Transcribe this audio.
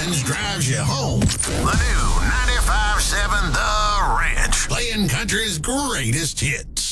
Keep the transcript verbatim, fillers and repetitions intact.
Evans drives you home. The new ninety-five point seven The Ranch, playing country's greatest hits.